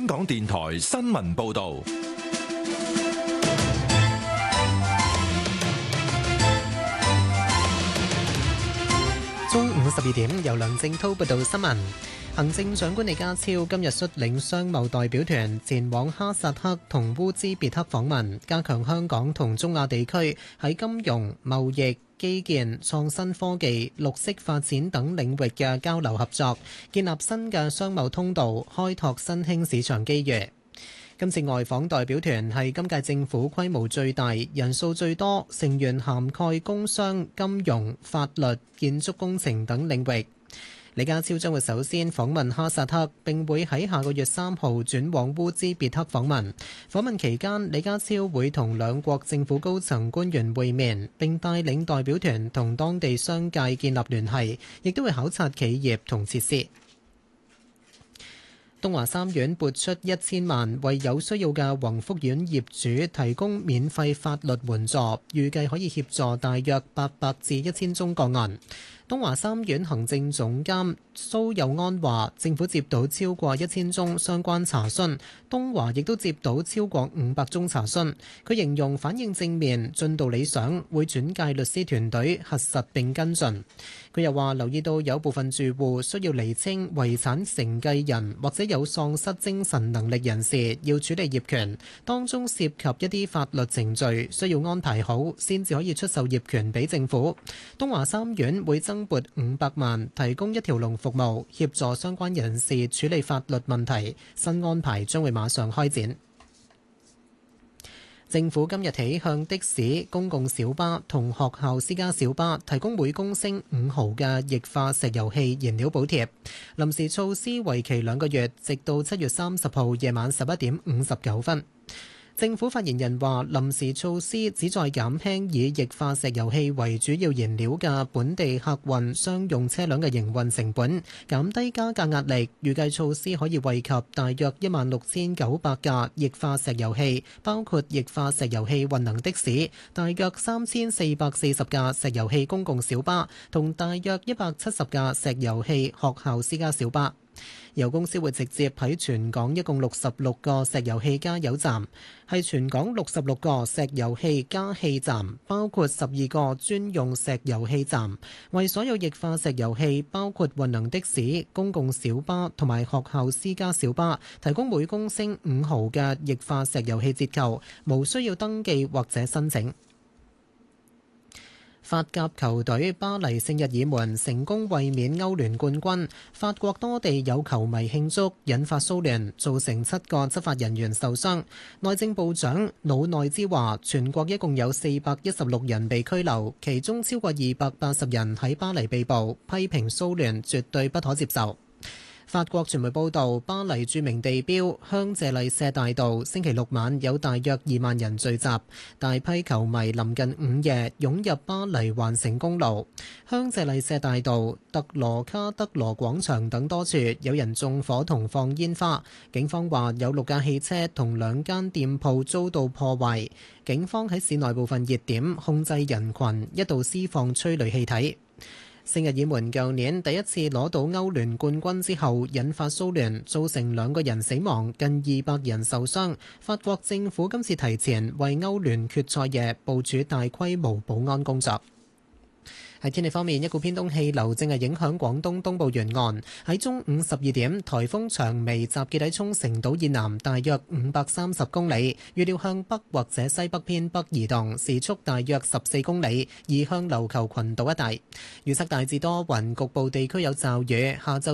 香港電台新聞報道。 中午12點，由梁正濤報道新聞。行政長官李家超今日率領商貿代表團前往哈薩克同烏茲別克訪問，加強香港同中亞地區喺金融、貿易、基建、創新科技、綠色發展等領域嘅交流合作，建立新嘅商貿通道，開拓新興市場機遇。今次外訪代表團係今屆政府規模最大、人數最多，成員涵蓋工商、金融、法律、建築工程等領域。李家超將會首先訪問哈薩克，並會喺下個月3號轉往烏茲別克訪問。訪問期間，李家超會同兩國政府高層官員會面，並帶領代表團同當地商界建立聯繫，亦都會考察企業同設施。東華三院撥出1000萬，為有需要嘅宏福苑業主提供免費法律援助，預計可以協助大約800至1000宗個案。東華三院行政總監蘇佑安話，政府接到超過1000宗相關查詢，東華亦都接到超過500宗查詢。佢形容反應正面，進度理想，會轉介律師團隊核實並跟進。佢又話留意到有部分住戶需要釐清遺產承繼人或者有喪失精神能力人士要處理業權，當中涉及一啲法律程序需要安排好，先至可以出售業權俾政府。東華三院會增撥500萬，提供一條龍服務，協助相關人士處理法律問題。新安排將會馬上開展。政府今日起向的士、公共小巴同學校私家小巴提供每公升5毫嘅液化石油氣燃料補貼。臨時措施為期2個月，直到7月30號夜晚11點59分。政府發言人話，臨時措施旨在減輕以液化石油氣為主要燃料嘅本地客運商用車輛嘅營運成本，減低加價壓力。預計措施可以惠及大約16900架液化石油氣，包括液化石油氣混能的士，大約3440架石油氣公共小巴，同大約170架石油氣學校私家小巴。油公司會直接喺全港一共66個石油氣加油站，係全港66個石油氣加氣站，包括12個專用石油氣站，為所有液化石油氣，包括混能的士、公共小巴同埋學校私家小巴，提供每公升5毫嘅液化石油氣折扣，無需要登記或者申請。法甲球隊巴黎聖日耳門成功衛冕歐聯冠軍，法國多地有球迷慶祝，引發騷亂，造成7個執法人員受傷。內政部長魯內茲話，全國一共有416人被拘留，其中超過280人喺巴黎被捕，批評騷亂絕對不可接受。法國傳媒報導，巴黎著名地標香榭麗舍大道星期六晚有大約2萬人聚集，大批球迷臨近午夜湧入巴黎環城公路。香榭麗舍大道、特羅卡德羅廣場等多處有人縱火同放煙花。警方話有6架汽車同2間店鋪遭到破壞。警方喺市內部分熱點控制人群，一度施放催淚氣體。聖日耳門舊年第一次攞到歐聯冠軍之後，引發騷亂，造成2個人死亡，近200人受傷。法國政府今次提前為歐聯決賽夜部署大規模保安工作。喺天氣方面，一股偏東氣流正係影響廣東東部沿岸。喺中午12點，颱風長眉集結喺沖繩島以南大約530公里，預料向北或者西北偏北移動，時速大約14公里，移向琉球群島一帶。預測大致多雲，局部地區有驟雨。下晝